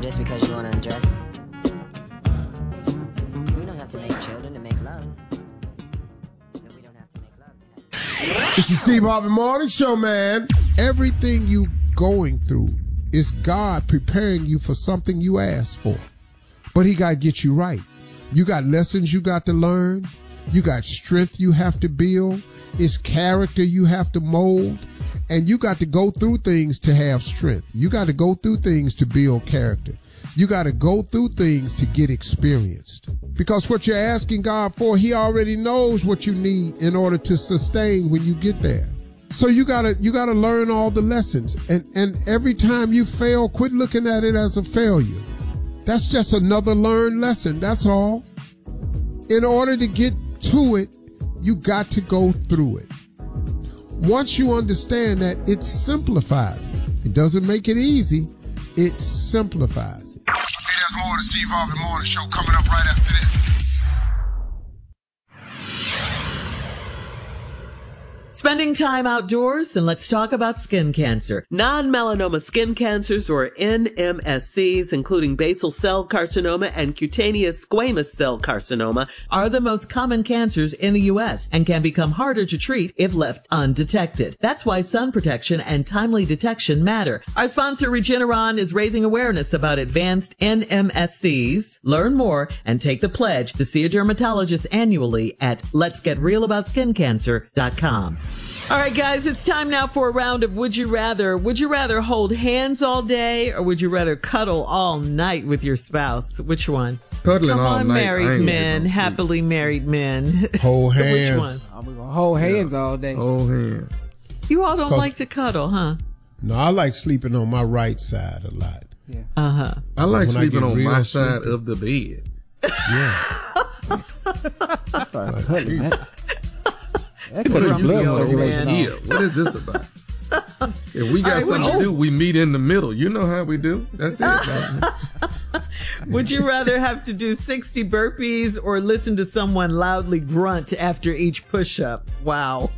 this because you want to undress? We don't have to make children to make love. No, we don't have to make love. This is Steve Harvey Morning Show, man. Everything you going through is God preparing you for something you asked for. But he got to get you right. You got lessons you got to learn. You got strength you have to build. It's character you have to mold. And you got to go through things to have strength. You got to go through things to build character. You got to go through things to get experienced. Because what you're asking God for, he already knows what you need in order to sustain when you get there. So you gotta learn all the lessons. And every time you fail, quit looking at it as a failure. That's just another learned lesson. That's all. In order to get to it, you got to go through it. Once you understand that, it simplifies it. It doesn't make it easy. It simplifies it. Hey, there's more of the Steve Harvey Morning Show coming up right after this. Spending time outdoors, and let's talk about skin cancer. Non-melanoma skin cancers, or NMSCs, including basal cell carcinoma and cutaneous squamous cell carcinoma, are the most common cancers in the U.S. and can become harder to treat if left undetected. That's why sun protection and timely detection matter. Our sponsor, Regeneron, is raising awareness about advanced NMSCs. Learn more and take the pledge to see a dermatologist annually at letsgetrealaboutSkinCancer.com. All right, guys, it's time now for a round of Would You Rather. Would you rather hold hands all day, or would you rather cuddle all night with your spouse? Which one? Cuddling Come all on, night. married men, happily married men. Hold hands. Which one? I'm going to hold hands all day. Hold hands. You all don't like to cuddle, huh? No, I like sleeping on my right side a lot. Yeah. Uh-huh. I like When I sleeping get on real my side sleepy. of the bed. Yeah. Start cuddling, man. That What cuts are you blood doing, circulation man? off. Yeah, what is this about? If we got All right, something to do, we meet in the middle. You know how we do. That's it. man. Would you rather have to do 60 burpees or listen to someone loudly grunt after each push-up? Wow.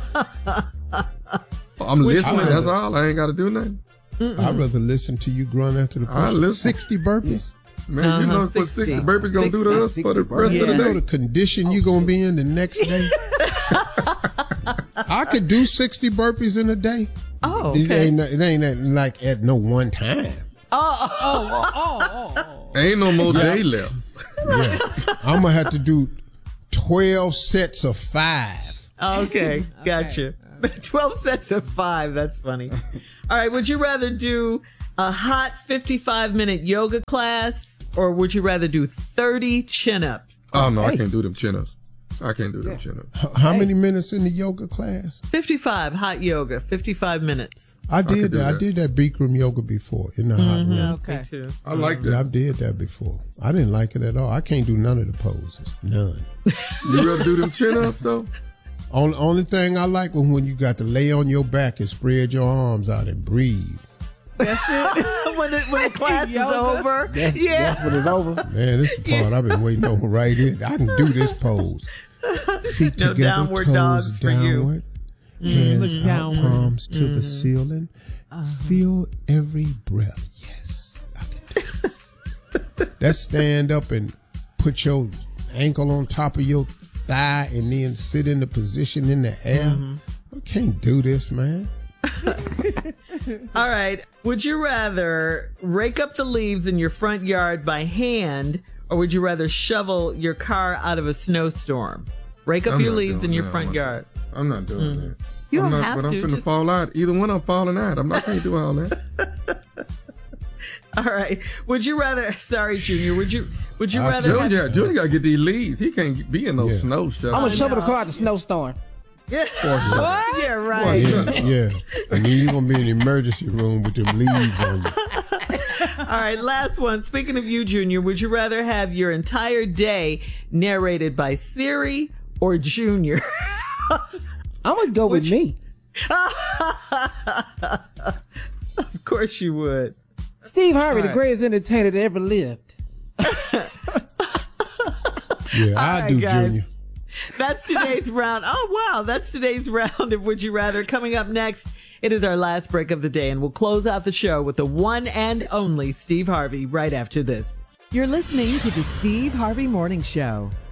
I'm listening. one? That's all. I ain't got to do nothing. I'd rather listen to you grunt after the I push. listen. 60 burpees. Man, you know what 60. 60 burpees going to do to us for the 60 rest You of the know day? the condition you going to be in the next day? I could do 60 burpees in a day. Oh, It okay. ain't like at no one time. Ain't no more day left. Yeah. I'm going to have to do 12 sets of 5. Okay, gotcha. 12 sets of 5. That's funny. All right, would you rather do a hot 55-minute yoga class, or would you rather do 30 chin-ups? Oh, no, I can't do them chin-ups. I can't do them chin-ups. How many minutes in the yoga class? 55 hot yoga, 55 minutes. I could did do that. I that. did that Bikram yoga before in the hot room. Me too. I like Yeah, I that. did that before. I didn't like it at all. I can't do none of the poses. None. You rather do them chin-ups, though? Only thing I like was when you got to lay on your back and spread your arms out and breathe. That's it. when the class is over. That's when it's over. Man, this is the part I've been waiting on right here. I can do this pose. Feet No together, downward toes dogs for you. downward. Hands out, downward. palms to the ceiling. Feel every breath. Yes, I can do this. That's stand up and put your ankle on top of your thigh and then sit in the position in the air. I can't do this, man. All right. Would you rather rake up the leaves in your front yard by hand, or would you rather shovel your car out of a snowstorm? Rake up I'm your not leaves in doing your that front one. yard. I'm not doing that. You I'm don't not, have but I'm to, finna just- fall out. Either one, I'm falling out. I'm not going to do all that. All right. Would you rather? Sorry, Junior. Would you rather? Junior got to get these leaves. He can't be in no snow stuff. I'm going to shovel the car out the snowstorm. Yeah. For sure. Yeah. Right. Yeah. And then you're going to be in the emergency room with them leaves on you. All right. Last one. Speaking of you, Junior, would you rather have your entire day narrated by Siri or Junior? I'm going to go with me. Of course you would. Steve Harvey, All the right. greatest entertainer that ever lived. Yeah, I right, do, guys. Junior. That's today's round. Oh, wow. That's today's round of Would You Rather. Coming up next, It is our last break of the day, and we'll close out the show with the one and only Steve Harvey right after this. You're listening to the Steve Harvey Morning Show.